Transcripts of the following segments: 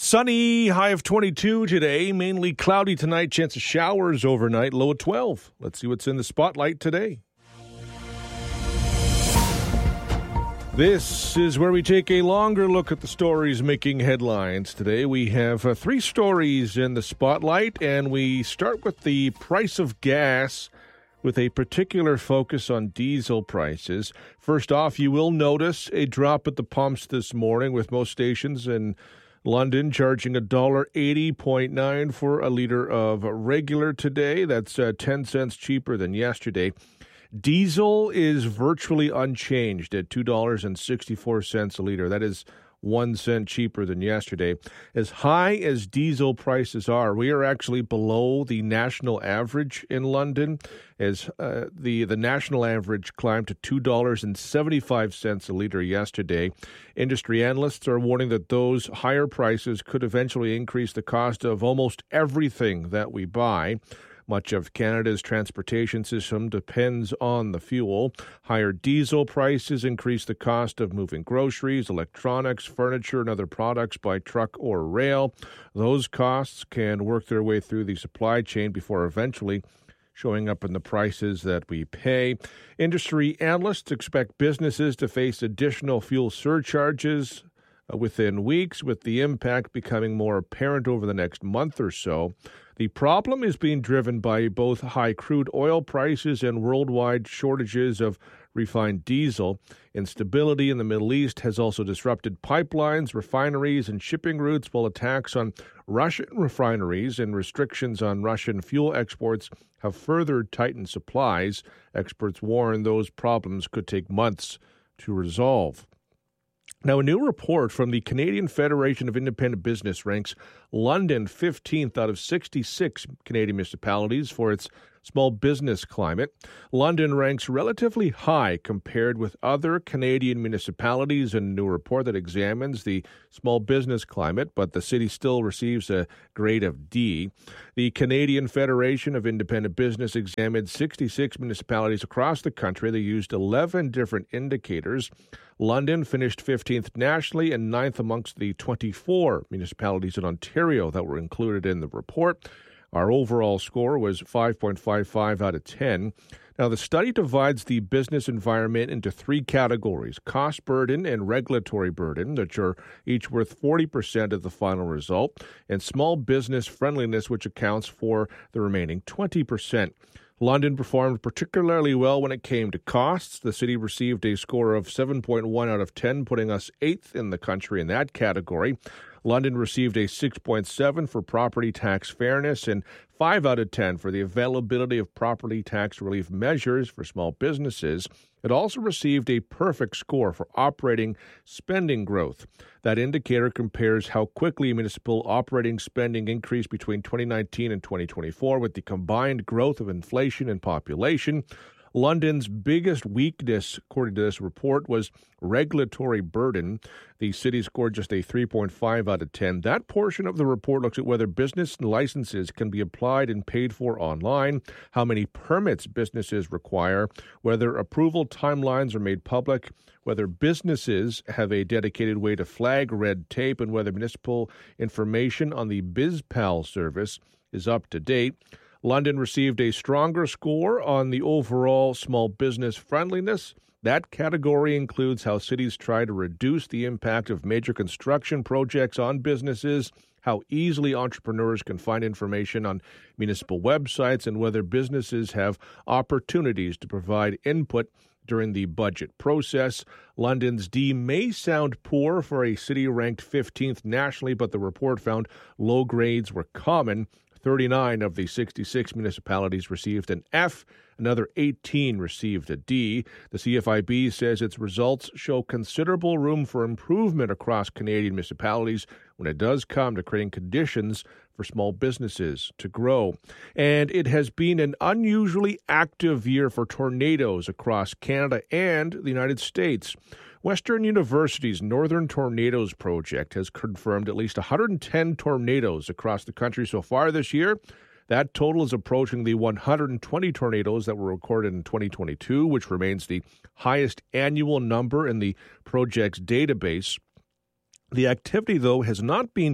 Sunny, high of 22 today. Mainly cloudy tonight. Chance of showers overnight. Low of 12. Let's see what's in the spotlight today. This is where we take a longer look at the stories making headlines. Today we have three stories in the spotlight, and we start with the price of gas with a particular focus on diesel prices. First off, you will notice a drop at the pumps this morning, with most stations in London charging $1.80.9 for a litre of regular today. That's 10 cents cheaper than yesterday. Diesel is virtually unchanged at $2.64 a litre. That is 1 cent cheaper than yesterday. As high as diesel prices are, we are actually below the national average in London, as the national average climbed to $2.75 a litre yesterday. Industry analysts are warning that those higher prices could eventually increase the cost of almost everything that we buy. Much of Canada's transportation system depends on the fuel. Higher diesel prices increase the cost of moving groceries, electronics, furniture, and other products by truck or rail. Those costs can work their way through the supply chain before eventually showing up in the prices that we pay. Industry analysts expect businesses to face additional fuel surcharges within weeks, with the impact becoming more apparent over the next month or so. The problem is being driven by both high crude oil prices and worldwide shortages of refined diesel. Instability in the Middle East has also disrupted pipelines, refineries, and shipping routes, while attacks on Russian refineries and restrictions on Russian fuel exports have further tightened supplies. Experts warn those problems could take months to resolve. Now, a new report from the Canadian Federation of Independent Business ranks London 15th out of 66 Canadian municipalities for its small business climate. London ranks relatively high compared with other Canadian municipalities in a new report that examines the small business climate, but the city still receives a grade of D. The Canadian Federation of Independent Business examined 66 municipalities across the country. They used 11 different indicators. London finished 15th nationally and 9th amongst the 24 municipalities in Ontario that were included in the report. Our overall score was 5.55 out of 10. Now, the study divides the business environment into three categories: cost burden and regulatory burden, which are each worth 40% of the final result, and small business friendliness, which accounts for the remaining 20%. London performed particularly well when it came to costs. The city received a score of 7.1 out of 10, putting us 8th in the country in that category. London received a 6.7 for property tax fairness and 5 out of 10 for the availability of property tax relief measures for small businesses. It also received a perfect score for operating spending growth. That indicator compares how quickly municipal operating spending increased between 2019 and 2024 with the combined growth of inflation and population. London's biggest weakness, according to this report, was regulatory burden. The city scored just a 3.5 out of 10. That portion of the report looks at whether business licenses can be applied and paid for online, how many permits businesses require, whether approval timelines are made public, whether businesses have a dedicated way to flag red tape, and whether municipal information on the BizPal service is up to date. London received a stronger score on the overall small business friendliness. That category includes how cities try to reduce the impact of major construction projects on businesses, how easily entrepreneurs can find information on municipal websites, and whether businesses have opportunities to provide input during the budget process. London's D may sound poor for a city ranked 15th nationally, but the report found low grades were common. 39 of the 66 municipalities received an F. Another 18 received a D. The CFIB says its results show considerable room for improvement across Canadian municipalities when it does come to creating conditions for small businesses to grow. And it has been an unusually active year for tornadoes across Canada and the United States. Western University's Northern Tornadoes Project has confirmed at least 110 tornadoes across the country so far this year. That total is approaching the 120 tornadoes that were recorded in 2022, which remains the highest annual number in the project's database. The activity, though, has not been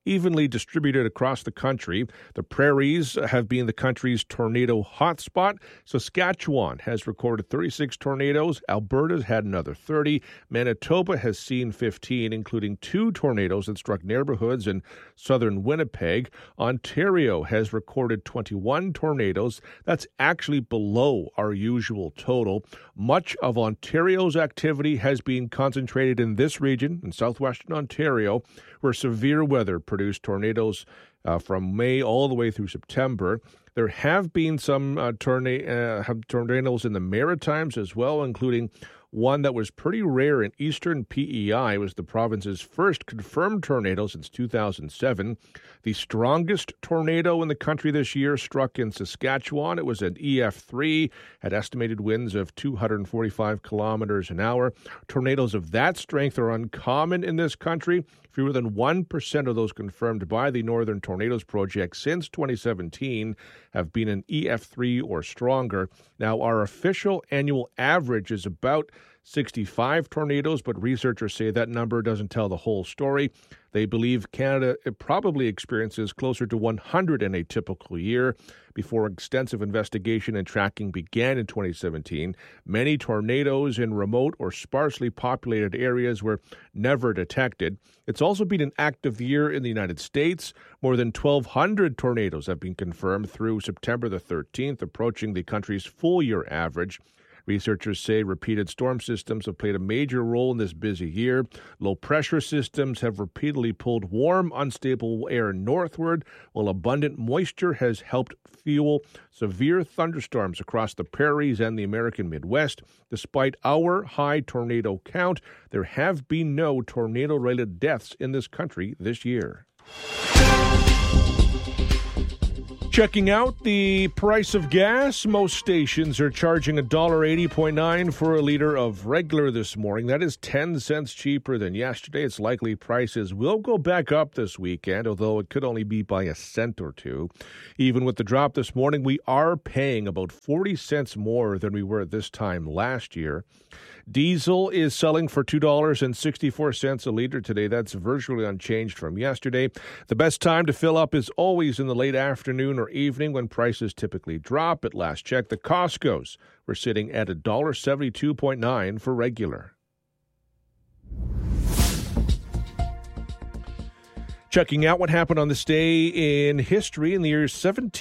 evenly distributed across the country. The prairies have been the country's tornado hotspot. Saskatchewan has recorded 36 tornadoes. Alberta's had another 30. Manitoba has seen 15, including 2 tornadoes that struck neighborhoods in southern Winnipeg. Ontario has recorded 21 tornadoes. That's actually below our usual total. Much of Ontario's activity has been concentrated in this region, in southwestern Ontario, where severe weather produced tornadoes from May all the way through September. There have been some tornadoes in the Maritimes as well, including one that was pretty rare in eastern PEI. It was the province's first confirmed tornado since 2007. The strongest tornado in the country this year struck in Saskatchewan. It was an EF3, had estimated winds of 245 kilometers an hour. Tornadoes of that strength are uncommon in this country. Fewer than 1% of those confirmed by the Northern Tornadoes Project since 2017 have been an EF3 or stronger. Now, our official annual average is about 65 tornadoes, but researchers say that number doesn't tell the whole story. They believe Canada probably experiences closer to 100 in a typical year. Before extensive investigation and tracking began in 2017, many tornadoes in remote or sparsely populated areas were never detected. It's also been an active year in the United States. More than 1,200 tornadoes have been confirmed through September the 13th, approaching the country's full-year average. Researchers say repeated storm systems have played a major role in this busy year. Low-pressure systems have repeatedly pulled warm, unstable air northward, while abundant moisture has helped fuel severe thunderstorms across the prairies and the American Midwest. Despite our high tornado count, there have been no tornado-related deaths in this country this year. Checking out the price of gas, most stations are charging $1.80.9 for a liter of regular this morning. That is 10 cents cheaper than yesterday. It's likely prices will go back up this weekend, although it could only be by a cent or two. Even with the drop this morning, we are paying about 40 cents more than we were at this time last year. Diesel is selling for $2.64 a liter today. That's virtually unchanged from yesterday. The best time to fill up is always in the late afternoon or evening when prices typically drop. At last check, the Costco's were sitting at $1.72.9 for regular. Checking out what happened on this day in history in the year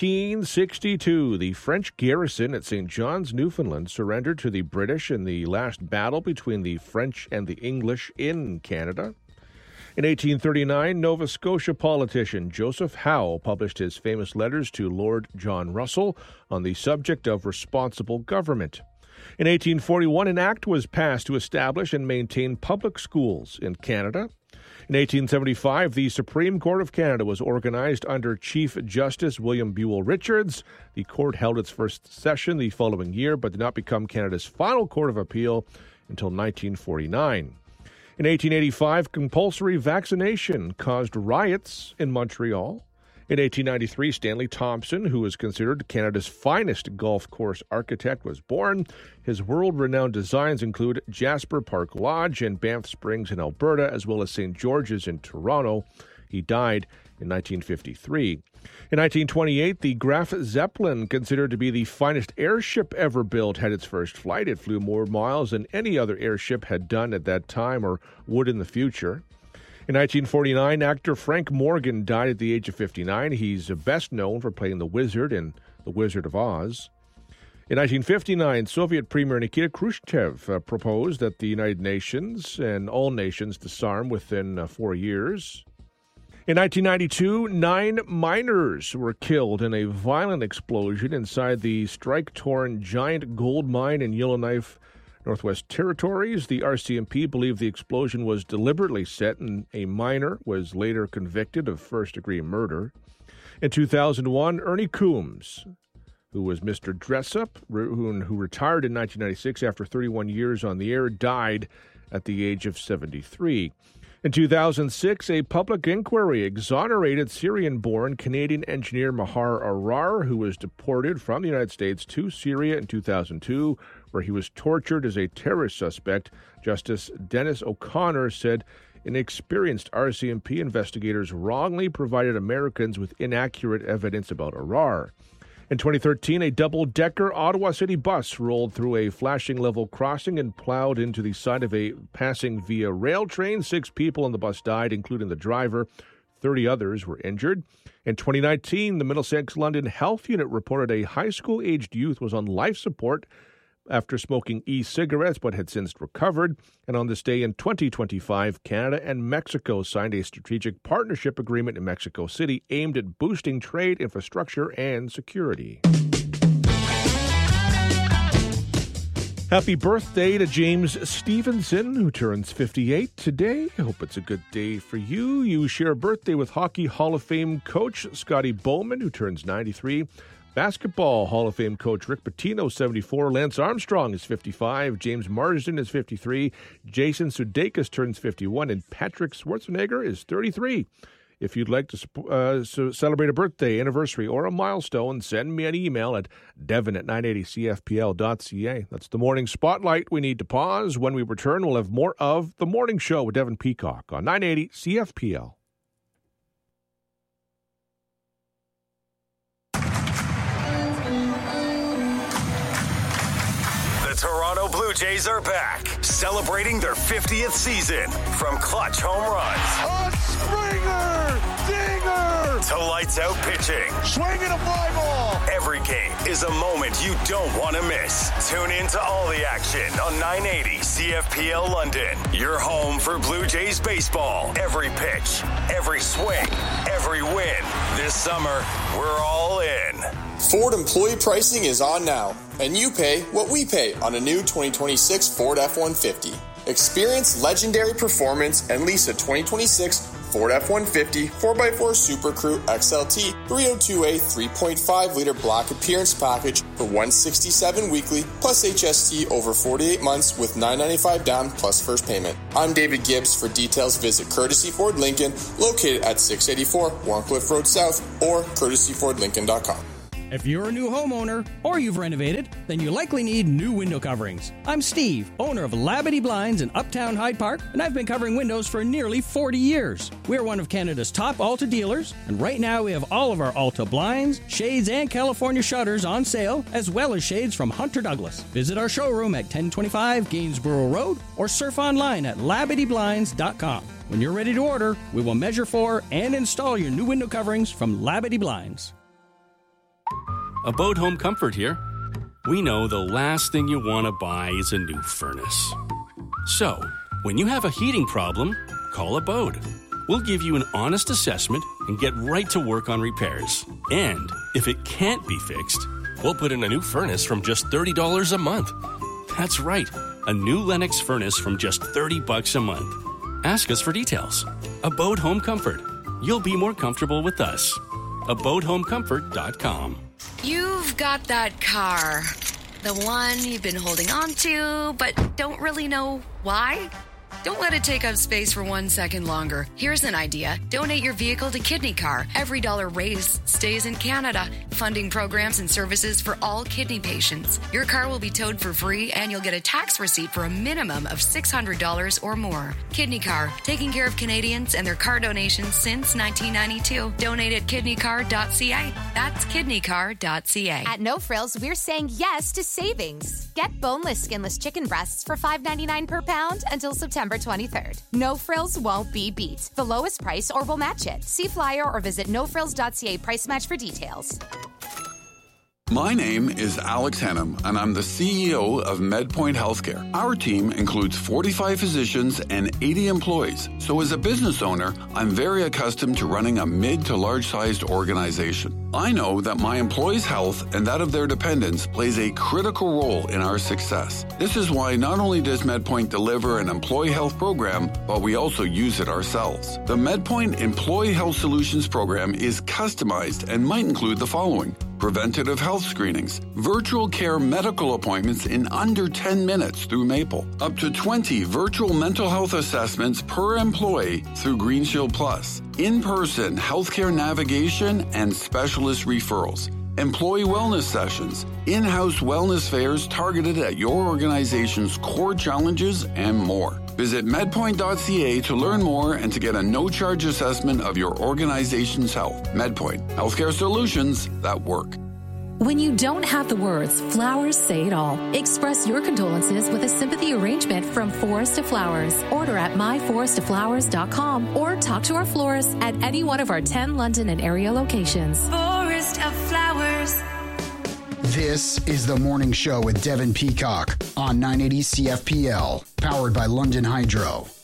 1762. The French garrison at St. John's, Newfoundland, surrendered to the British in the last battle between the French and the English in Canada. In 1839, Nova Scotia politician Joseph Howe published his famous letters to Lord John Russell on the subject of responsible government. In 1841, an act was passed to establish and maintain public schools in Canada. In 1875, the Supreme Court of Canada was organized under Chief Justice William Buell Richards. The court held its first session the following year, but did not become Canada's final court of appeal until 1949. In 1885, compulsory vaccination caused riots in Montreal. In 1893, Stanley Thompson, who is considered Canada's finest golf course architect, was born. His world-renowned designs include Jasper Park Lodge and Banff Springs in Alberta, as well as St. George's in Toronto. He died in 1953. In 1928, the Graf Zeppelin, considered to be the finest airship ever built, had its first flight. It flew more miles than any other airship had done at that time or would in the future. In 1949, actor Frank Morgan died at the age of 59. He's best known for playing the Wizard in The Wizard of Oz. In 1959, Soviet Premier Nikita Khrushchev proposed that the United Nations and all nations disarm within 4 years. In 1992, 9 miners were killed in a violent explosion inside the strike-torn Giant Gold Mine in Yellowknife, Northwest Territories. The RCMP believed the explosion was deliberately set, and a miner was later convicted of first-degree murder. In 2001, Ernie Coombs, who was Mr. Dressup, who retired in 1996 after 31 years on the air, died at the age of 73. In 2006, a public inquiry exonerated Syrian-born Canadian engineer Mahar Arar, who was deported from the United States to Syria in 2002, where he was tortured as a terrorist suspect. Justice Dennis O'Connor said inexperienced RCMP investigators wrongly provided Americans with inaccurate evidence about Arar. In 2013, a double-decker Ottawa City bus rolled through a flashing level crossing and plowed into the side of a passing Via Rail train. 6 people on the bus died, including the driver. 30 others were injured. In 2019, the Middlesex London Health Unit reported a high school-aged youth was on life support after smoking e-cigarettes but had since recovered. And on this day in 2025, Canada and Mexico signed a strategic partnership agreement in Mexico City aimed at boosting trade, infrastructure, and security. Happy birthday to James Stevenson, who turns 58 today. I hope it's a good day for you. You share a birthday with Hockey Hall of Fame coach Scotty Bowman, who turns 93. Basketball Hall of Fame coach Rick Pitino, 74. Lance Armstrong is 55. James Marsden is 53. Jason Sudeikis turns 51. And Patrick Schwarzenegger is 33. If you'd like to celebrate a birthday, anniversary, or a milestone, send me an email at devon@980cfpl.ca. That's the Morning Spotlight. We need to pause. When we return, we'll have more of The Morning Show with Devon Peacock on 980 CFPL. Toronto Blue Jays are back, celebrating their 50th season. From clutch home runs, a Springer, dinger, to lights out pitching, swinging a fly ball. Every game is a moment you don't want to miss. Tune in to all the action on 980 CFPL London. Your home for Blue Jays baseball. Every pitch, every swing, every win. This summer, we're all in. Ford employee pricing is on now, and you pay what we pay on a new 2026 Ford F-150. Experience legendary performance and lease a 2026 Ford F-150 4x4 Super Crew XLT 302A 3.5-liter black appearance package for $167 weekly plus HST over 48 months with $995 down plus first payment. I'm David Gibbs. For details, visit Courtesy Ford Lincoln, located at 684 Warncliffe Road South, or courtesyfordlincoln.com. If you're a new homeowner or you've renovated, then you likely need new window coverings. I'm Steve, owner of Labadee Blinds in Uptown Hyde Park, and I've been covering windows for nearly 40 years. We're one of Canada's top Alta dealers, and right now we have all of our Alta blinds, shades, and California shutters on sale, as well as shades from Hunter Douglas. Visit our showroom at 1025 Gainsborough Road or surf online at LabadeeBlinds.com. When you're ready to order, we will measure for and install your new window coverings from Labadee Blinds. Abode Home Comfort here. We know the last thing you want to buy is a new furnace. So, when you have a heating problem, call Abode. We'll give you an honest assessment and get right to work on repairs. And if it can't be fixed, we'll put in a new furnace from just $30 a month. That's right, a new Lennox furnace from just $30 a month. Ask us for details. Abode Home Comfort. You'll be more comfortable with us. AbodeHomeComfort.com. You've got that car, the one you've been holding on to, but don't really know why? Don't let it take up space for 1 second longer. Here's an idea. Donate your vehicle to Kidney Car. Every dollar raised stays in Canada, funding programs and services for all kidney patients. Your car will be towed for free, and you'll get a tax receipt for a minimum of $600 or more. Kidney Car, taking care of Canadians and their car donations since 1992. Donate at kidneycar.ca. That's kidneycar.ca. At No Frills, we're saying yes to savings. Get boneless, skinless chicken breasts for $5.99 per pound until September 23rd. No Frills won't be beat. The lowest price or we'll match it. See flyer or visit nofrills.ca price match for details. My name is Alex Hennum, and I'm the CEO of MedPoint Healthcare. Our team includes 45 physicians and 80 employees. So as a business owner, I'm very accustomed to running a mid to large-sized organization. I know that my employees' health and that of their dependents plays a critical role in our success. This is why not only does MedPoint deliver an employee health program, but we also use it ourselves. The MedPoint Employee Health Solutions program is customized and might include the following: preventative health screenings, virtual care medical appointments in under 10 minutes through Maple, up to 20 virtual mental health assessments per employee through Green Shield Plus, in-person healthcare navigation and specialist referrals, employee wellness sessions, in-house wellness fairs targeted at your organization's core challenges, and more. Visit medpoint.ca to learn more and to get a no-charge assessment of your organization's health. MedPoint, healthcare solutions that work. When you don't have the words, flowers say it all. Express your condolences with a sympathy arrangement from Forest to Flowers. Order at myforesttoflowers.com or talk to our florist at any one of our 10 London and area locations. Forest of Flowers. This is The Morning Show with Devin Peacock on 980 CFPL, powered by London Hydro.